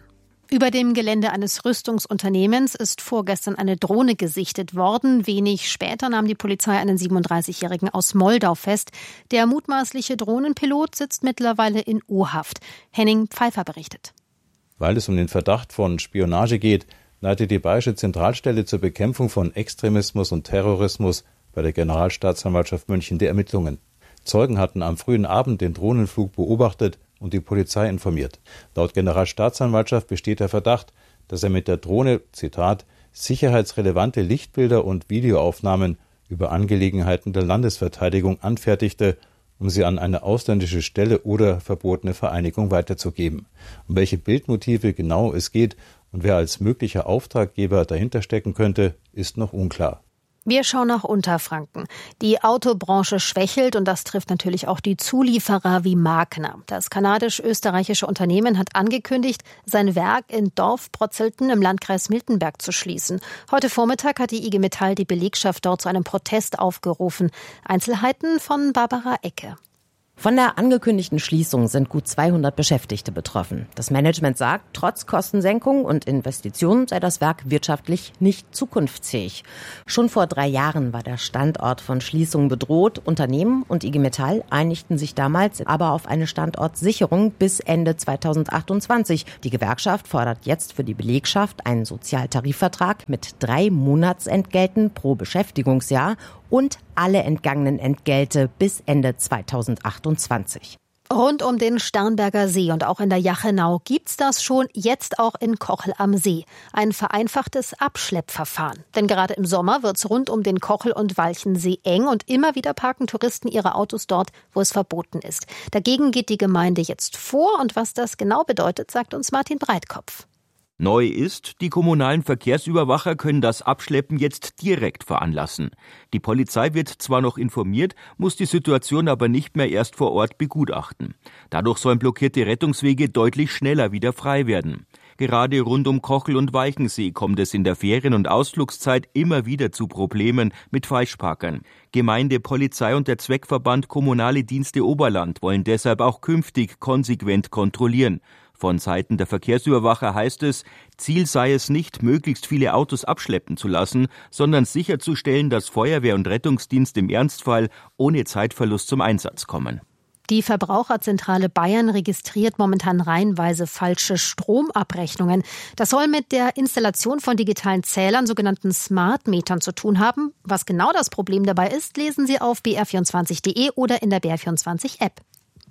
Über dem Gelände eines Rüstungsunternehmens ist vorgestern eine Drohne gesichtet worden. Wenig später nahm die Polizei einen siebenunddreißigjährigen aus Moldau fest. Der mutmaßliche Drohnenpilot sitzt mittlerweile in U-Haft. Henning Pfeiffer berichtet. Weil es um den Verdacht von Spionage geht, leitet die Bayerische Zentralstelle zur Bekämpfung von Extremismus und Terrorismus bei der Generalstaatsanwaltschaft München die Ermittlungen. Zeugen hatten am frühen Abend den Drohnenflug beobachtet und die Polizei informiert. Laut Generalstaatsanwaltschaft besteht der Verdacht, dass er mit der Drohne, Zitat, sicherheitsrelevante Lichtbilder und Videoaufnahmen über Angelegenheiten der Landesverteidigung anfertigte, um sie an eine ausländische Stelle oder verbotene Vereinigung weiterzugeben. Um welche Bildmotive genau es geht und wer als möglicher Auftraggeber dahinter stecken könnte, ist noch unklar. Wir schauen nach Unterfranken. Die Autobranche schwächelt und das trifft natürlich auch die Zulieferer wie Magna. Das kanadisch-österreichische Unternehmen hat angekündigt, sein Werk in Dorfprotzelten im Landkreis Miltenberg zu schließen. Heute Vormittag hat die I G Metall die Belegschaft dort zu einem Protest aufgerufen. Einzelheiten von Barbara Ecke. Von der angekündigten Schließung sind gut zweihundert Beschäftigte betroffen. Das Management sagt, trotz Kostensenkung und Investitionen sei das Werk wirtschaftlich nicht zukunftsfähig. Schon vor drei Jahren war der Standort von Schließungen bedroht. Unternehmen und I G Metall einigten sich damals aber auf eine Standortsicherung bis Ende zweitausendachtundzwanzig. Die Gewerkschaft fordert jetzt für die Belegschaft einen Sozialtarifvertrag mit drei Monatsentgelten pro Beschäftigungsjahr und alle entgangenen Entgelte bis Ende zweitausendachtundzwanzig. Rund um den Starnberger See und auch in der Jachenau gibt's das schon jetzt auch in Kochel am See. Ein vereinfachtes Abschleppverfahren. Denn gerade im Sommer wird's rund um den Kochel- und Walchensee eng und immer wieder parken Touristen ihre Autos dort, wo es verboten ist. Dagegen geht die Gemeinde jetzt vor und was das genau bedeutet, sagt uns Martin Breitkopf. Neu ist, die kommunalen Verkehrsüberwacher können das Abschleppen jetzt direkt veranlassen. Die Polizei wird zwar noch informiert, muss die Situation aber nicht mehr erst vor Ort begutachten. Dadurch sollen blockierte Rettungswege deutlich schneller wieder frei werden. Gerade rund um Kochel und Walchensee kommt es in der Ferien- und Ausflugszeit immer wieder zu Problemen mit Falschparkern. Gemeinde, Polizei und der Zweckverband Kommunale Dienste Oberland wollen deshalb auch künftig konsequent kontrollieren. Von Seiten der Verkehrsüberwacher heißt es, Ziel sei es nicht, möglichst viele Autos abschleppen zu lassen, sondern sicherzustellen, dass Feuerwehr und Rettungsdienst im Ernstfall ohne Zeitverlust zum Einsatz kommen. Die Verbraucherzentrale Bayern registriert momentan reihenweise falsche Stromabrechnungen. Das soll mit der Installation von digitalen Zählern, sogenannten Smart-Metern, zu tun haben. Was genau das Problem dabei ist, lesen Sie auf b r vierundzwanzig punkt d e oder in der B R vierundzwanzig App.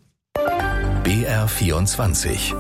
B R vierundzwanzig.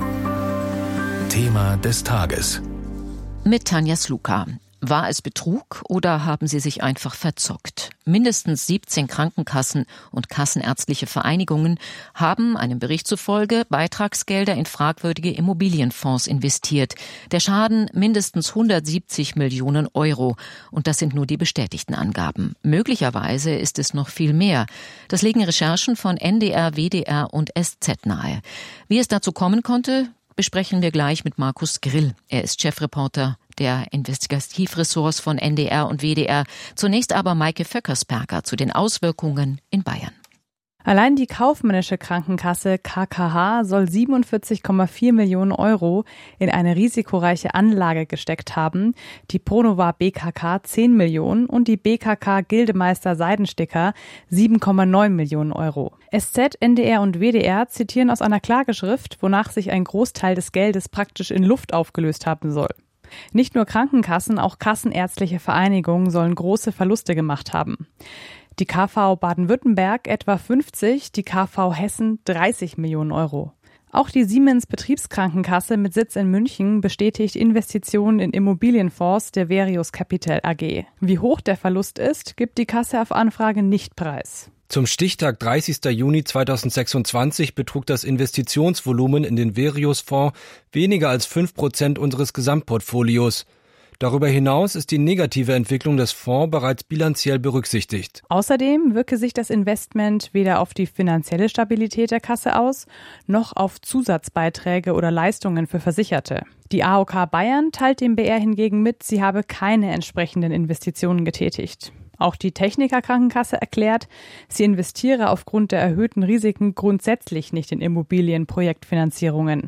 Thema des Tages. Mit Tanja Sluka. War es Betrug oder haben sie sich einfach verzockt? Mindestens siebzehn Krankenkassen und kassenärztliche Vereinigungen haben einem Bericht zufolge Beitragsgelder in fragwürdige Immobilienfonds investiert. Der Schaden mindestens hundertsiebzig Millionen Euro. Und das sind nur die bestätigten Angaben. Möglicherweise ist es noch viel mehr. Das legen Recherchen von N D R, W D R und S Z nahe. Wie es dazu kommen konnte, besprechen wir gleich mit Markus Grill. Er ist Chefreporter der Investigativressorts von N D R und W D R. Zunächst aber Maike Vöckersperger zu den Auswirkungen in Bayern. Allein die kaufmännische Krankenkasse K K H soll siebenundvierzig Komma vier Millionen Euro in eine risikoreiche Anlage gesteckt haben, die Pronova B K K zehn Millionen und die B K K Gildemeister Seidensticker sieben Komma neun Millionen Euro. S Z, N D R und W D R zitieren aus einer Klageschrift, wonach sich ein Großteil des Geldes praktisch in Luft aufgelöst haben soll. Nicht nur Krankenkassen, auch kassenärztliche Vereinigungen sollen große Verluste gemacht haben. Die K V Baden-Württemberg etwa fünfzig, die K V Hessen dreißig Millionen Euro. Auch die Siemens Betriebskrankenkasse mit Sitz in München bestätigt Investitionen in Immobilienfonds der Verius Capital A G. Wie hoch der Verlust ist, gibt die Kasse auf Anfrage nicht preis. Zum Stichtag dreißigster Juni zweitausendsechsundzwanzig betrug das Investitionsvolumen in den Verius-Fonds weniger als fünf Prozent unseres Gesamtportfolios. Darüber hinaus ist die negative Entwicklung des Fonds bereits bilanziell berücksichtigt. Außerdem wirke sich das Investment weder auf die finanzielle Stabilität der Kasse aus, noch auf Zusatzbeiträge oder Leistungen für Versicherte. Die A O K Bayern teilt dem B R hingegen mit, sie habe keine entsprechenden Investitionen getätigt. Auch die Techniker Krankenkasse erklärt, sie investiere aufgrund der erhöhten Risiken grundsätzlich nicht in Immobilienprojektfinanzierungen.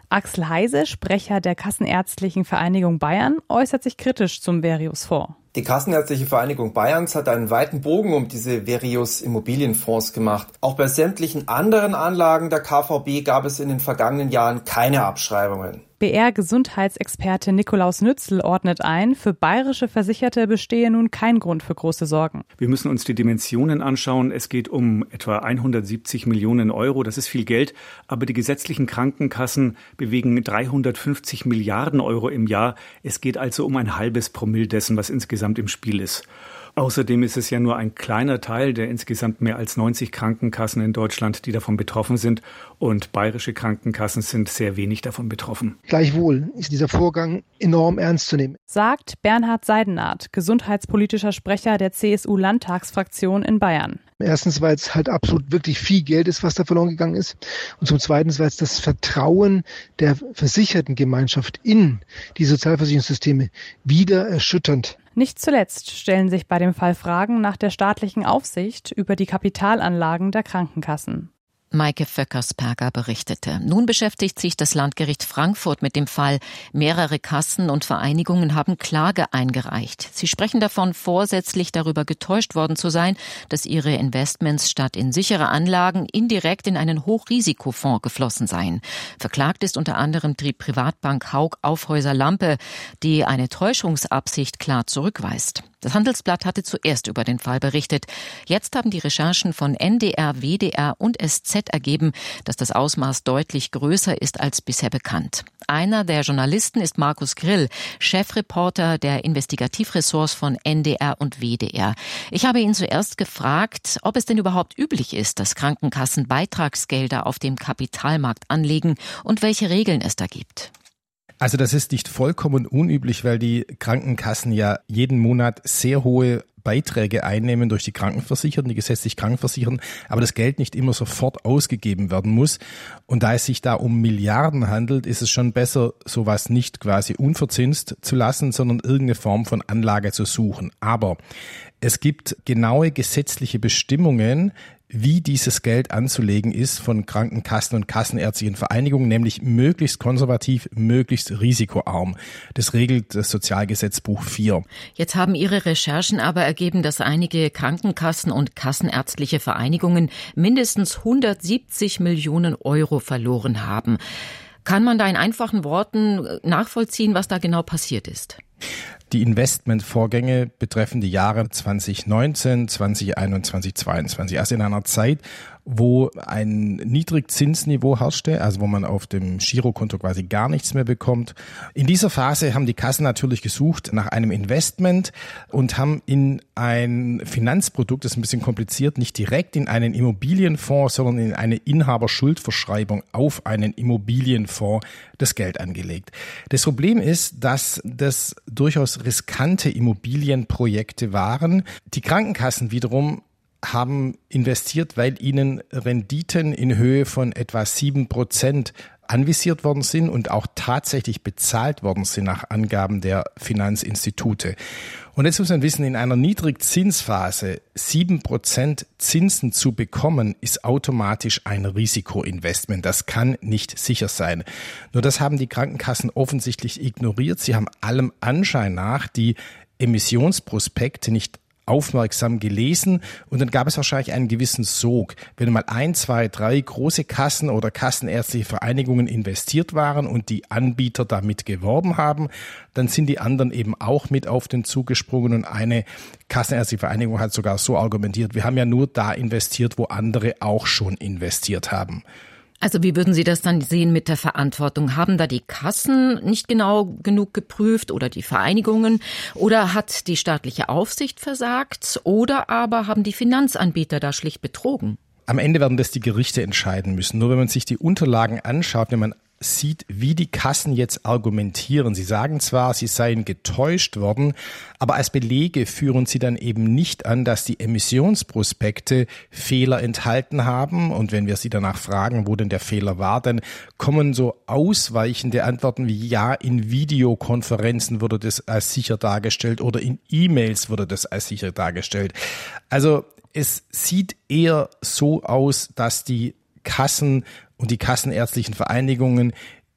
Axel Heise, Sprecher der Kassenärztlichen Vereinigung Bayern, äußert sich kritisch zum Verius-Fonds. Die Kassenärztliche Vereinigung Bayerns hat einen weiten Bogen um diese Verius-Immobilienfonds gemacht. Auch bei sämtlichen anderen Anlagen der K V B gab es in den vergangenen Jahren keine Abschreibungen. B R-Gesundheitsexperte Nikolaus Nützl ordnet ein, für bayerische Versicherte bestehe nun kein Grund für große Sorgen. Wir müssen uns die Dimensionen anschauen. Es geht um etwa hundertsiebzig Millionen Euro. Das ist viel Geld, aber die gesetzlichen Krankenkassen bewegen dreihundertfünfzig Milliarden Euro im Jahr. Es geht also um ein halbes Promille dessen, was insgesamt im Spiel ist. Außerdem ist es ja nur ein kleiner Teil der insgesamt mehr als neunzig Krankenkassen in Deutschland, die davon betroffen sind. Und bayerische Krankenkassen sind sehr wenig davon betroffen. Gleichwohl ist dieser Vorgang enorm ernst zu nehmen, sagt Bernhard Seidenath, gesundheitspolitischer Sprecher der C S U-Landtagsfraktion in Bayern. Erstens, weil es halt absolut wirklich viel Geld ist, was da verloren gegangen ist. Und zum Zweiten, weil es das Vertrauen der Versichertengemeinschaft in die Sozialversicherungssysteme wieder erschütternd. Nicht zuletzt stellen sich bei dem Fall Fragen nach der staatlichen Aufsicht über die Kapitalanlagen der Krankenkassen. Maike Vöckersperger berichtete. Nun beschäftigt sich das Landgericht Frankfurt mit dem Fall. Mehrere Kassen und Vereinigungen haben Klage eingereicht. Sie sprechen davon, vorsätzlich darüber getäuscht worden zu sein, dass ihre Investments statt in sichere Anlagen indirekt in einen Hochrisikofonds geflossen seien. Verklagt ist unter anderem die Privatbank Haug Aufhäuser Lampe, die eine Täuschungsabsicht klar zurückweist. Das Handelsblatt hatte zuerst über den Fall berichtet. Jetzt haben die Recherchen von N D R, W D R und S Z ergeben, dass das Ausmaß deutlich größer ist als bisher bekannt. Einer der Journalisten ist Markus Grill, Chefreporter der Investigativressorts von N D R und W D R. Ich habe ihn zuerst gefragt, ob es denn überhaupt üblich ist, dass Krankenkassen Beitragsgelder auf dem Kapitalmarkt anlegen und welche Regeln es da gibt. Also das ist nicht vollkommen unüblich, weil die Krankenkassen ja jeden Monat sehr hohe Beiträge einnehmen durch die Krankenversicherten, die gesetzlich Krankenversicherten, aber das Geld nicht immer sofort ausgegeben werden muss. Und da es sich da um Milliarden handelt, ist es schon besser, sowas nicht quasi unverzinst zu lassen, sondern irgendeine Form von Anlage zu suchen. Aber es gibt genaue gesetzliche Bestimmungen, wie dieses Geld anzulegen ist von Krankenkassen und kassenärztlichen Vereinigungen, nämlich möglichst konservativ, möglichst risikoarm. Das regelt das Sozialgesetzbuch vier. Jetzt haben Ihre Recherchen aber ergeben, dass einige Krankenkassen und kassenärztliche Vereinigungen mindestens hundertsiebzig Millionen Euro verloren haben. Kann man da in einfachen Worten nachvollziehen, was da genau passiert ist? Die Investmentvorgänge betreffen die Jahre zwanzig neunzehn, zwanzig einundzwanzig, zweiundzwanzig. Also in einer Zeit, wo ein Niedrigzinsniveau herrschte, also wo man auf dem Girokonto quasi gar nichts mehr bekommt. In dieser Phase haben die Kassen natürlich gesucht nach einem Investment und haben in ein Finanzprodukt, das ist ein bisschen kompliziert, nicht direkt in einen Immobilienfonds, sondern in eine Inhaberschuldverschreibung auf einen Immobilienfonds das Geld angelegt. Das Problem ist, dass das durchaus riskante Immobilienprojekte waren. Die Krankenkassen wiederum haben investiert, weil ihnen Renditen in Höhe von etwa sieben Prozent anvisiert worden sind und auch tatsächlich bezahlt worden sind nach Angaben der Finanzinstitute. Und jetzt muss man wissen, in einer Niedrigzinsphase sieben Prozent Zinsen zu bekommen, ist automatisch ein Risikoinvestment. Das kann nicht sicher sein. Nur das haben die Krankenkassen offensichtlich ignoriert. Sie haben allem Anschein nach die Emissionsprospekte nicht aufmerksam gelesen und dann gab es wahrscheinlich einen gewissen Sog. Wenn mal ein, zwei, drei große Kassen oder kassenärztliche Vereinigungen investiert waren und die Anbieter damit geworben haben, dann sind die anderen eben auch mit auf den Zug gesprungen und eine kassenärztliche Vereinigung hat sogar so argumentiert, wir haben ja nur da investiert, wo andere auch schon investiert haben. Also wie würden Sie das dann sehen mit der Verantwortung? Haben da die Kassen nicht genau genug geprüft oder die Vereinigungen? Oder hat die staatliche Aufsicht versagt? Oder aber haben die Finanzanbieter da schlicht betrogen? Am Ende werden das die Gerichte entscheiden müssen. Nur wenn man sich die Unterlagen anschaut, wenn man sieht, wie die Kassen jetzt argumentieren. Sie sagen zwar, sie seien getäuscht worden, aber als Belege führen sie dann eben nicht an, dass die Emissionsprospekte Fehler enthalten haben. Und wenn wir sie danach fragen, wo denn der Fehler war, dann kommen so ausweichende Antworten wie, ja, in Videokonferenzen wurde das als sicher dargestellt oder in E-Mails wurde das als sicher dargestellt. Also es sieht eher so aus, dass die Kassen und die kassenärztlichen Vereinigungen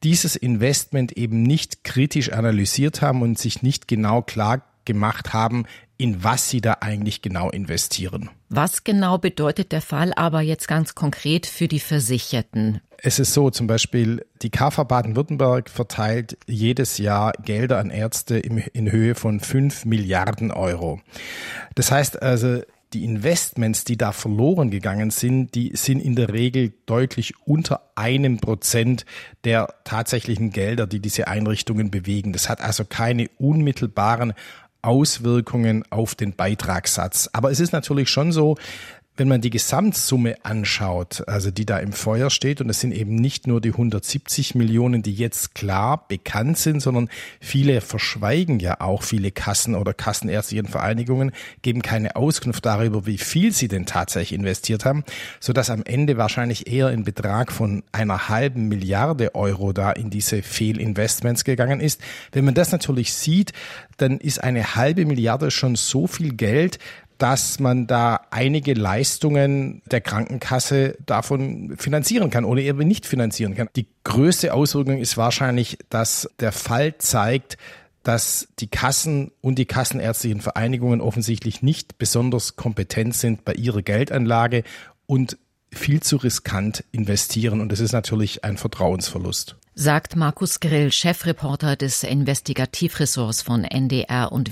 dieses Investment eben nicht kritisch analysiert haben und sich nicht genau klar gemacht haben, in was sie da eigentlich genau investieren. Was genau bedeutet der Fall aber jetzt ganz konkret für die Versicherten? Es ist so, zum Beispiel die K V Baden-Württemberg verteilt jedes Jahr Gelder an Ärzte in Höhe von fünf Milliarden Euro. Das heißt also, die Investments, die da verloren gegangen sind, die sind in der Regel deutlich unter einem Prozent der tatsächlichen Gelder, die diese Einrichtungen bewegen. Das hat also keine unmittelbaren Auswirkungen auf den Beitragssatz. Aber es ist natürlich schon so, wenn man die Gesamtsumme anschaut, also die da im Feuer steht, und es sind eben nicht nur die hundertsiebzig Millionen, die jetzt klar bekannt sind, sondern viele verschweigen ja auch, viele Kassen oder kassenärztlichen Vereinigungen geben keine Auskunft darüber, wie viel sie denn tatsächlich investiert haben, sodass am Ende wahrscheinlich eher ein Betrag von einer halben Milliarde Euro da in diese Fehlinvestments gegangen ist. Wenn man das natürlich sieht, dann ist eine halbe Milliarde schon so viel Geld, dass man da einige Leistungen der Krankenkasse davon finanzieren kann oder eben nicht finanzieren kann. Die größte Auswirkung ist wahrscheinlich, dass der Fall zeigt, dass die Kassen und die kassenärztlichen Vereinigungen offensichtlich nicht besonders kompetent sind bei ihrer Geldanlage und viel zu riskant investieren. Und das ist natürlich ein Vertrauensverlust. Sagt Markus Grill, Chefreporter des Investigativressorts von N D R und